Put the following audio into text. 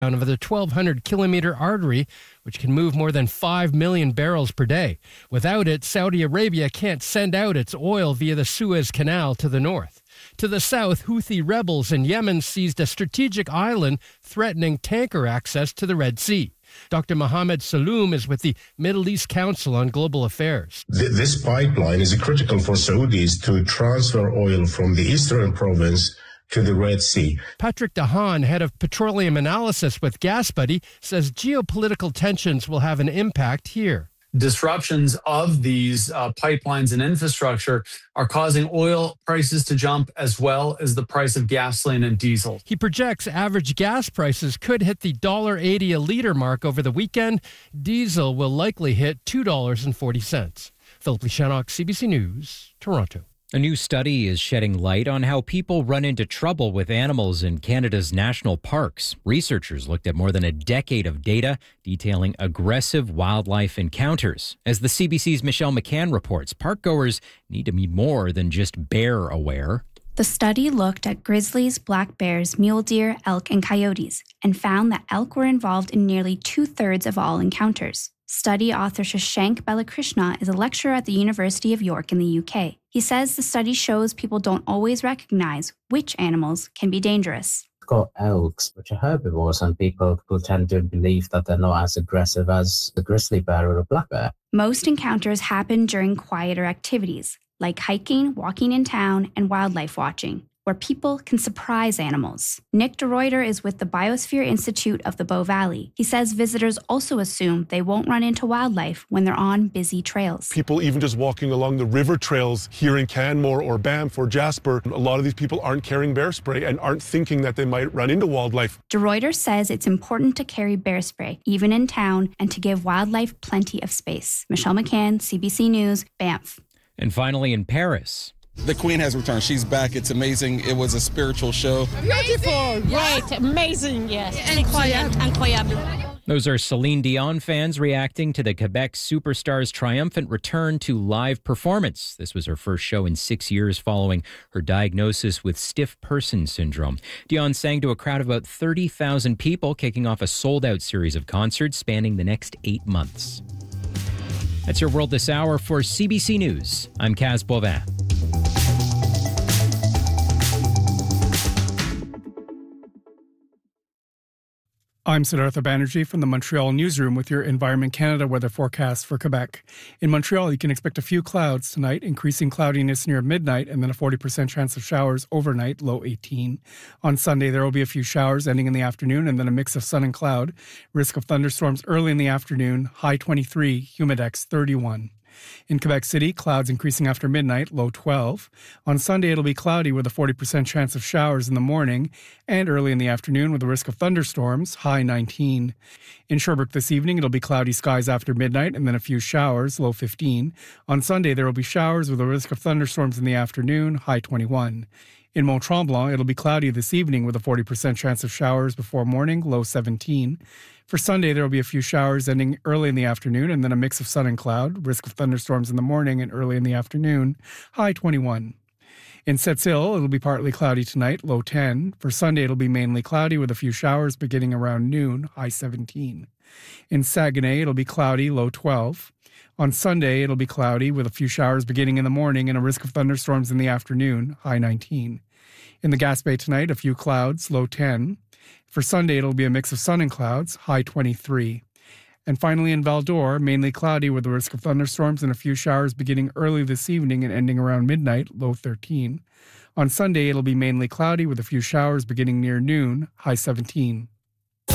of the 1,200-kilometer artery, which can move more than 5 million barrels per day. Without it, Saudi Arabia can't send out its oil via the Suez Canal to the north. To the south, Houthi rebels in Yemen seized a strategic island threatening tanker access to the Red Sea. Dr. Mohammed Saloom is with the Middle East Council on Global Affairs. This pipeline is critical for Saudis to transfer oil from the eastern province to the Red Sea. Patrick Dahan, head of petroleum analysis with GasBuddy, says geopolitical tensions will have an impact here. Disruptions of these pipelines and infrastructure are causing oil prices to jump as well as the price of gasoline and diesel. He projects average gas prices could hit the $1.80 a liter mark over the weekend. Diesel will likely hit $2.40. Philip Lishanok, CBC News, Toronto. A new study is shedding light on how people run into trouble with animals in Canada's national parks. Researchers looked at more than a decade of data detailing aggressive wildlife encounters. As the CBC's Michelle McCann reports, parkgoers need to be more than just bear aware. The study looked at grizzlies, black bears, mule deer, elk, and coyotes, and found that elk were involved in nearly 2/3 of all encounters. Study author Shashank Balakrishna is a lecturer at the University of York in the UK. He says the study shows people don't always recognize which animals can be dangerous. We've got elks, which are herbivores, and people tend to believe that they're not as aggressive as a grizzly bear or a black bear. Most encounters happen during quieter activities, like hiking, walking in town, and wildlife watching, where people can surprise animals. Nick DeRuyter is with the Biosphere Institute of the Bow Valley. He says visitors also assume they won't run into wildlife when they're on busy trails. People even just walking along the river trails here in Canmore or Banff or Jasper, a lot of these people aren't carrying bear spray and aren't thinking that they might run into wildlife. DeRuyter says it's important to carry bear spray, even in town, and to give wildlife plenty of space. Michelle McCann, CBC News, Banff. And finally in Paris. The Queen has returned. She's back. It's amazing. It was a spiritual show. Beautiful. Right. Amazing. Yes. Incroyable. Those are Celine Dion fans reacting to the Quebec superstar's triumphant return to live performance. This was her first show in 6 years following her diagnosis with stiff person syndrome. Dion sang to a crowd of about 30,000 people, kicking off a sold-out series of concerts spanning the next 8 months. That's your World This Hour. For CBC News, I'm Kaz Bovin. I'm Siddhartha Banerjee from the Montreal Newsroom with your Environment Canada weather forecast for Quebec. In Montreal, you can expect a few clouds tonight, increasing cloudiness near midnight, and then a 40% chance of showers overnight, low 18. On Sunday, there will be a few showers ending in the afternoon, and then a mix of sun and cloud. Risk of thunderstorms early in the afternoon, high 23, humidex 31. In Quebec City, clouds increasing after midnight, low 12. On Sunday, it'll be cloudy with a 40% chance of showers in the morning and early in the afternoon with a risk of thunderstorms, high 19. In Sherbrooke this evening, it'll be cloudy skies after midnight and then a few showers, low 15. On Sunday, there will be showers with a risk of thunderstorms in the afternoon, high 21. In Mont-Tremblant, it'll be cloudy this evening with a 40% chance of showers before morning, low 17. For Sunday, there will be a few showers ending early in the afternoon and then a mix of sun and cloud, risk of thunderstorms in the morning and early in the afternoon, high 21. In Sept-Îles, it'll be partly cloudy tonight, low 10. For Sunday, it'll be mainly cloudy with a few showers beginning around noon, high 17. In Saguenay, it'll be cloudy, low 12. On Sunday, it'll be cloudy with a few showers beginning in the morning and a risk of thunderstorms in the afternoon, high 19. In the Gaspé tonight, a few clouds, low 10. For Sunday, it'll be a mix of sun and clouds, high 23. And finally in Val-d'Or, mainly cloudy with a risk of thunderstorms and a few showers beginning early this evening and ending around midnight, low 13. On Sunday, it'll be mainly cloudy with a few showers beginning near noon, high 17.